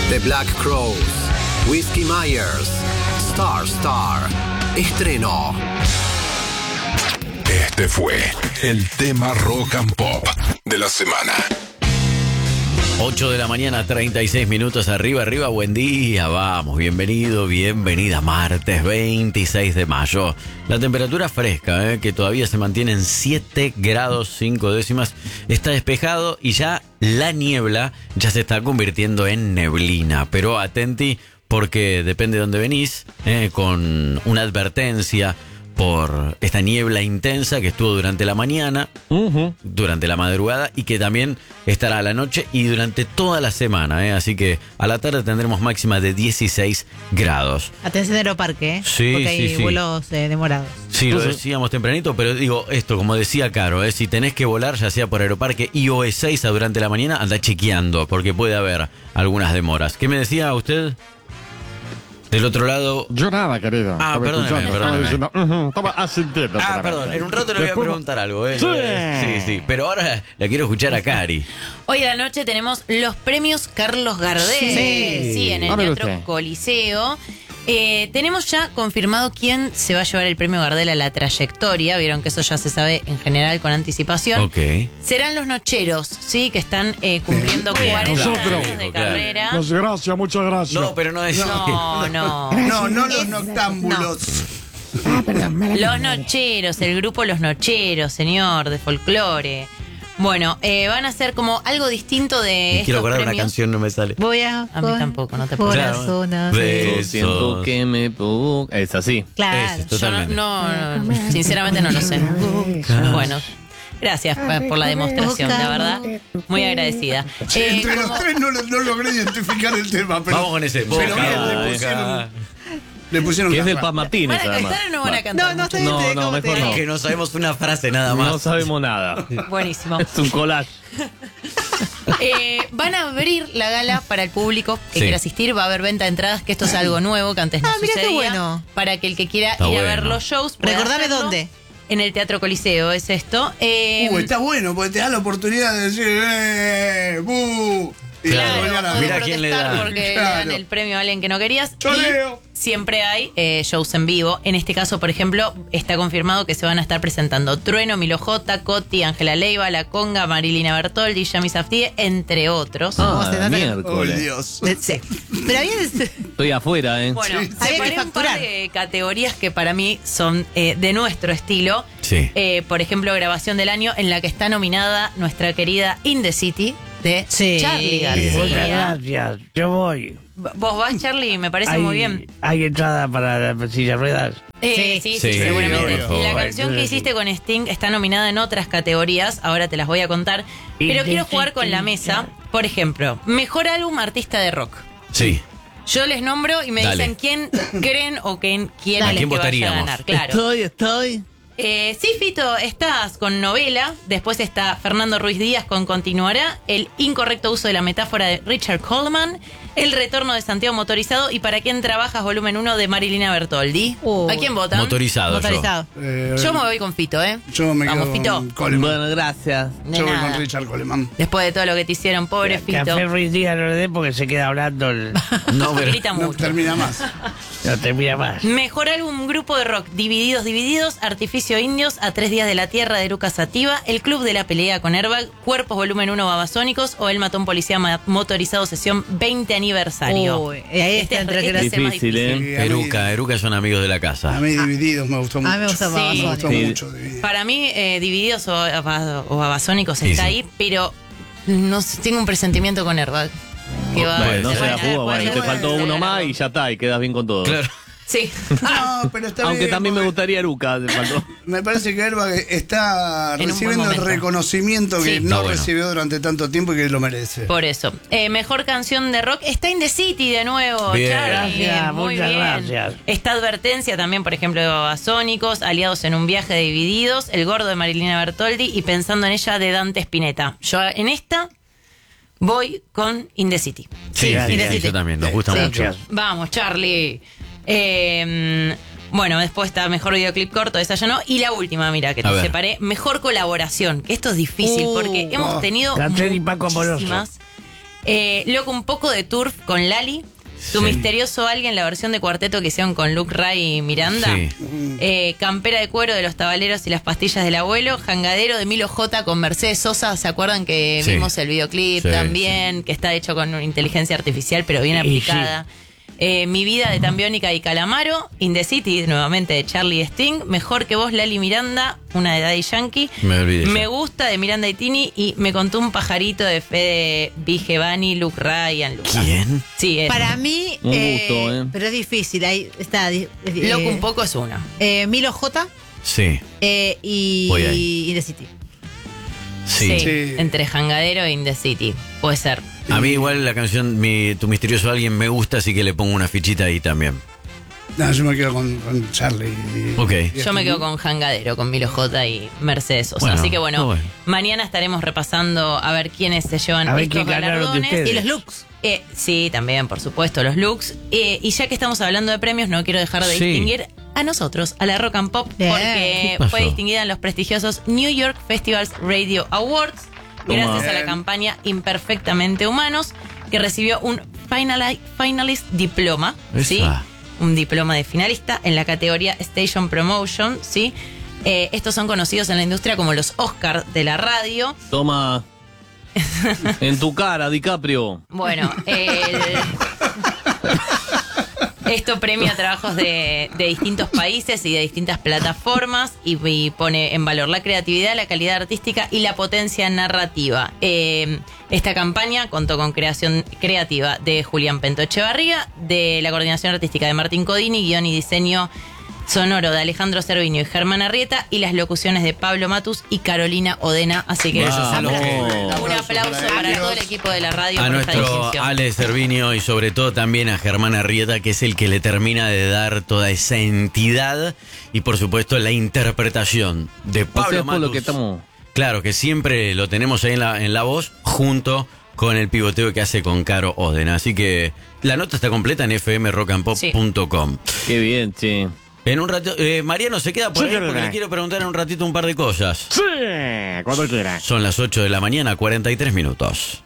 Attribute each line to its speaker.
Speaker 1: The Black Crowes, Whiskey Myers, Star. Estreno.
Speaker 2: Este fue el tema rock and pop de la semana.
Speaker 3: 8 de la mañana, 36 minutos. Arriba, buen día. Vamos, bienvenida. Martes 26 de mayo. La temperatura fresca, que todavía se mantiene en 7 grados 5 décimas. Está despejado y ya la niebla ya se está convirtiendo en neblina. Pero atenti, porque depende de dónde venís, con una advertencia por esta niebla intensa que estuvo durante la mañana, durante la madrugada, y que también estará a la noche y durante toda la semana, así que a la tarde tendremos máxima de 16 grados.
Speaker 4: Atención Aeroparque,
Speaker 3: Sí,
Speaker 4: porque hay
Speaker 3: sí.
Speaker 4: vuelos demorados.
Speaker 3: Sí, lo decíamos tempranito, pero digo esto, como decía Caro, si tenés que volar, ya sea por Aeroparque y o Ezeiza durante la mañana, anda chequeando, porque puede haber algunas demoras. ¿Qué me decía usted? Del otro lado...
Speaker 5: Yo nada, querido.
Speaker 3: Ah, perdóneme.
Speaker 5: Estaba asintiendo.
Speaker 3: Perdón, en un rato le voy a preguntar algo,
Speaker 5: Sí.
Speaker 3: Pero ahora la quiero escuchar a Cari.
Speaker 6: Hoy a la noche tenemos los premios Carlos Gardel.
Speaker 4: Sí.
Speaker 6: En el
Speaker 5: A ver
Speaker 6: Teatro
Speaker 5: usted.
Speaker 6: Coliseo. Tenemos ya confirmado quién se va a llevar el premio Gardel a la trayectoria. Vieron que eso ya se sabe en general con anticipación.
Speaker 3: Ok.
Speaker 6: Serán los Nocheros, ¿sí? Que están cumpliendo 40
Speaker 5: nosotros.
Speaker 6: años de carrera.
Speaker 5: Gracias, muchas gracias.
Speaker 3: No, pero no es...
Speaker 6: No.
Speaker 7: No los noctámbulos.
Speaker 6: Los Nocheros, el grupo Los Nocheros, señor, de folclore. Bueno, van a hacer como algo distinto de
Speaker 3: Me
Speaker 6: estos
Speaker 3: quiero acordar una
Speaker 6: premios.
Speaker 3: canción, no me sale.
Speaker 4: Voy a
Speaker 6: mí tampoco, no te puedo.
Speaker 4: corazones.
Speaker 3: Claro.
Speaker 8: Siento que me pongo... Es así.
Speaker 4: Claro.
Speaker 3: Ese,
Speaker 6: Yo
Speaker 3: totalmente.
Speaker 6: no, sinceramente no lo sé. Bueno, gracias por la demostración, la verdad. Muy agradecida.
Speaker 7: Entre
Speaker 6: Como-
Speaker 7: los tres no logré identificar el tema, pero
Speaker 3: Vamos con ese.
Speaker 7: pero bien, le pusieron
Speaker 8: Que es del
Speaker 7: garra.
Speaker 8: Paz Martínez,
Speaker 6: ¿Van a
Speaker 8: además.
Speaker 6: cantar o no van a cantar?
Speaker 4: No
Speaker 6: mucho?
Speaker 4: estoy
Speaker 8: No,
Speaker 4: ¿cómo
Speaker 8: mejor
Speaker 4: te digo?
Speaker 8: no.
Speaker 3: Que no sabemos una frase nada más.
Speaker 8: No sabemos nada.
Speaker 6: Buenísimo.
Speaker 8: Es un collage.
Speaker 6: Van a abrir la gala para el público que
Speaker 3: Sí.
Speaker 6: quiera asistir. Va a haber venta de entradas, que esto es algo nuevo que antes no
Speaker 4: mirá qué
Speaker 6: sucedía.
Speaker 4: bueno.
Speaker 6: Para que el que quiera
Speaker 3: Está
Speaker 6: ir a
Speaker 3: bueno.
Speaker 6: ver los shows pueda
Speaker 4: Recordame
Speaker 6: hacerlo.
Speaker 4: dónde.
Speaker 6: En el Teatro Coliseo es esto.
Speaker 7: Está bueno, porque te da la oportunidad de decir, ¡bu! Y
Speaker 3: Claro.
Speaker 7: mañana-
Speaker 6: podés
Speaker 3: Mira quién le da.
Speaker 6: protestar porque le
Speaker 7: Claro.
Speaker 6: dan el premio a alguien que no querías.
Speaker 7: Choleo.
Speaker 6: Y siempre hay shows en vivo. En este caso, por ejemplo, está confirmado que se van a estar presentando Trueno, Milo J, Coti, Ángela Leiva, La Conga, Marilina Bertoldi, Yami Safdie, entre otros.
Speaker 4: ¿Cómo se nota?
Speaker 7: ¡Oh,
Speaker 8: Miércoles.
Speaker 7: Dios!
Speaker 4: Sí. Pero había...
Speaker 8: Estoy afuera,
Speaker 6: Bueno,
Speaker 4: Había que
Speaker 6: separé un par
Speaker 4: facturar.
Speaker 6: de categorías que para mí son de nuestro estilo.
Speaker 3: Sí.
Speaker 6: Por ejemplo, grabación del año en la que está nominada nuestra querida In the City de
Speaker 4: Sí.
Speaker 6: Charly
Speaker 3: Bien.
Speaker 6: García.
Speaker 9: Gracias, yo voy.
Speaker 6: Vos vas, Charly, me parece muy bien.
Speaker 9: ¿Hay entrada para las sillas ruedas?
Speaker 6: Sí,
Speaker 3: Sí,
Speaker 6: seguramente.
Speaker 3: por favor.
Speaker 6: La canción que hiciste con Sting está nominada en otras categorías, ahora te las voy a contar. Pero quiero jugar con la mesa. Por ejemplo, mejor álbum artista de rock.
Speaker 3: Sí.
Speaker 6: Yo les nombro y me
Speaker 3: Dale.
Speaker 6: dicen quién creen o quién quieren
Speaker 3: ¿A quién
Speaker 6: que vaya a
Speaker 3: votaríamos?
Speaker 6: ganar. Claro.
Speaker 9: Estoy.
Speaker 6: Sí, Fito, estás con Novela. Después está Fernando Ruiz Díaz con Continuará. El incorrecto uso de la metáfora de Richard Coleman. El retorno de Santiago Motorizado. Y ¿Para quién trabajas? Volumen 1 de Marilina Bertoldi.
Speaker 4: Uy.
Speaker 6: ¿A quién votan?
Speaker 3: Motorizado.
Speaker 4: Motorizado.
Speaker 6: Yo me voy con Fito, ¿eh?
Speaker 7: Yo me
Speaker 6: Vamos,
Speaker 7: quedo
Speaker 6: Fito.
Speaker 7: con Coleman.
Speaker 9: Bueno, gracias.
Speaker 6: De
Speaker 7: Yo voy
Speaker 6: nada.
Speaker 7: con Richard Coleman.
Speaker 6: Después de todo lo que te hicieron, pobre Fito.
Speaker 9: Café Ruiz Díaz no le dé porque se queda hablando.
Speaker 3: No, pero...
Speaker 6: Grita
Speaker 7: No
Speaker 6: mucho.
Speaker 7: termina más.
Speaker 9: No termina más.
Speaker 6: Mejor álbum grupo de rock, Divididos, Artificio Indios, A 3 días de la Tierra de Lucas Sativa, El Club de la Pelea con Airbag, Cuerpos Volumen 1 Babasónicos o El Matón Policía Motorizado Sesión 20 aniversario.
Speaker 4: Uy, ahí está entre
Speaker 6: este
Speaker 4: que
Speaker 6: es el más
Speaker 8: Difícil,
Speaker 6: difícil.
Speaker 7: Sí, a mí-
Speaker 3: Eruca son amigos de la
Speaker 7: A
Speaker 3: casa.
Speaker 7: mí Divididos me gustó mucho.
Speaker 4: A mí me gusta
Speaker 6: Sí.
Speaker 7: Me
Speaker 4: Babasónicos.
Speaker 7: gustó
Speaker 8: Sí.
Speaker 7: mucho Divididos.
Speaker 6: Para mí, Divididos o Babasónicos
Speaker 3: Sí,
Speaker 6: está
Speaker 3: sí.
Speaker 6: ahí, pero no sé, tengo un presentimiento con Airbag. Que va-
Speaker 8: Bueno, no
Speaker 6: que
Speaker 8: se
Speaker 6: van
Speaker 8: la
Speaker 6: a-
Speaker 8: jugó. Bueno, te
Speaker 6: bueno,
Speaker 8: faltó
Speaker 6: se
Speaker 8: uno
Speaker 6: la
Speaker 8: más
Speaker 6: ganó.
Speaker 8: y ya está, y quedas bien con todo.
Speaker 3: Claro.
Speaker 6: Sí.
Speaker 7: No, pero está
Speaker 8: Aunque
Speaker 7: bien,
Speaker 8: también me
Speaker 7: porque
Speaker 8: gustaría Eruca, te faltó.
Speaker 7: me parece que Airbag está
Speaker 6: En un buen
Speaker 7: recibiendo el
Speaker 6: momento.
Speaker 7: reconocimiento que
Speaker 6: Sí.
Speaker 7: no
Speaker 3: Está bueno.
Speaker 7: recibió durante tanto tiempo y que lo merece.
Speaker 6: Por eso. Mejor canción de rock está In the City de nuevo.
Speaker 3: Bien.
Speaker 6: Charly.
Speaker 9: Gracias,
Speaker 6: Muy
Speaker 9: muchas
Speaker 6: bien.
Speaker 9: gracias.
Speaker 6: Esta advertencia también, por ejemplo, de Babasónicos, Aliados en un viaje de Divididos, El gordo de Marilina Bertoldi y Pensando en ella de Dante Spinetta. Yo en esta voy con In the City.
Speaker 3: Sí,
Speaker 4: In the
Speaker 3: sí,
Speaker 4: City.
Speaker 3: yo también. Nos gusta
Speaker 4: Sí.
Speaker 3: mucho.
Speaker 9: Gracias.
Speaker 6: Vamos, Charlie. Bueno, después está mejor videoclip corto, esa ya no. Y la última, mira, que
Speaker 3: A
Speaker 6: te
Speaker 3: ver.
Speaker 6: separé. Mejor colaboración. Que esto es difícil porque hemos tenido
Speaker 9: Catriel y Paco Amoroso.
Speaker 6: muchísimas. Loco, un poco de turf con Lali. Tu
Speaker 3: Sí.
Speaker 6: misterioso alguien, la versión de cuarteto que hicieron con Luke Ray y Miranda.
Speaker 3: Sí.
Speaker 6: Campera de cuero de los tabaleros y las pastillas del abuelo. Jangadero de Milo J con Mercedes Sosa. ¿Se acuerdan que
Speaker 3: Sí.
Speaker 6: vimos el videoclip
Speaker 3: Sí,
Speaker 6: también? Que está hecho con inteligencia artificial, pero bien
Speaker 9: Y
Speaker 6: aplicada. Mi vida de Tambiónica y Calamaro. In the City, nuevamente de Charlie Sting. Mejor que vos, Lali Miranda, una de Daddy Yankee.
Speaker 3: Me olvidé.
Speaker 6: Me gusta de Miranda y Tini. Y me contó un pajarito de Fede Vigevani, Luke Ryan, Lucas.
Speaker 3: ¿Quién?
Speaker 6: Sí, es.
Speaker 4: Para mí,
Speaker 8: Un gusto,
Speaker 4: pero es difícil. Ahí está.
Speaker 6: Loco un poco es uno.
Speaker 4: Milo J
Speaker 3: Sí.
Speaker 4: y
Speaker 3: Voy ahí.
Speaker 4: The City.
Speaker 3: Sí.
Speaker 7: Sí.
Speaker 6: Entre Jangadero e In the City. Puede ser.
Speaker 3: A mí igual la canción Tu misterioso alguien me gusta, así que le pongo una fichita ahí también.
Speaker 7: No, yo me quedo con Charlie.
Speaker 3: Ok.
Speaker 6: Yo me quedo con Jangadero, con Milo J y Mercedes Sosa.
Speaker 3: Bueno,
Speaker 6: Así que bueno,
Speaker 3: bueno.
Speaker 6: mañana estaremos repasando a ver quiénes se llevan
Speaker 9: A ver
Speaker 6: estos
Speaker 9: quién ganaron de
Speaker 6: galardones.
Speaker 9: ustedes.
Speaker 4: Y los looks.
Speaker 6: Sí, también, por supuesto, los looks. Y ya que estamos hablando de premios, no quiero dejar de
Speaker 3: Sí.
Speaker 6: distinguir a nosotros, a la Rock and Pop,
Speaker 4: Bien.
Speaker 6: porque
Speaker 3: ¿Qué pasó?
Speaker 6: fue distinguida en los prestigiosos New York Festivals Radio Awards,
Speaker 8: Toma.
Speaker 6: gracias a la campaña Imperfectamente Humanos, que recibió un Finalist Diploma, ¿sí?
Speaker 3: Esa.
Speaker 6: Un diploma de finalista en la categoría Station Promotion, ¿sí? Estos son conocidos en la industria como los Oscars de la radio.
Speaker 8: Toma. En tu cara, DiCaprio.
Speaker 6: Bueno, esto premia trabajos de distintos países y de distintas plataformas y pone en valor la creatividad, la calidad artística y la potencia narrativa. Esta campaña contó con creación creativa de Julián Pento Echevarría, de la coordinación artística de Martín Codini, guión y diseño sonoro de Alejandro Cerviño y Germán Arrieta y las locuciones de Pablo Matus y Carolina Odena. Así que
Speaker 3: Vamos.
Speaker 6: un aplauso para todo el equipo de la radio
Speaker 3: A
Speaker 6: por esta
Speaker 3: nuestro
Speaker 6: distinción.
Speaker 3: Ale Cervinio y sobre todo también a Germán Arrieta, que es el que le termina de dar toda esa entidad y por supuesto la interpretación de
Speaker 8: O sea,
Speaker 3: Pablo
Speaker 8: es por lo
Speaker 3: Matus.
Speaker 8: que estamos.
Speaker 3: Claro, que siempre lo tenemos ahí en la voz junto con el pivoteo que hace con Caro Odena. Así que la nota está completa en fmrockandpop.com.
Speaker 8: Qué bien, che.
Speaker 3: En un rato, Mariano se queda por
Speaker 5: Sí,
Speaker 3: ahí porque
Speaker 5: querida.
Speaker 3: le quiero preguntar en un ratito un par de cosas.
Speaker 5: Sí, cuando quieras.
Speaker 3: Son las 8 de la mañana, 43 minutos.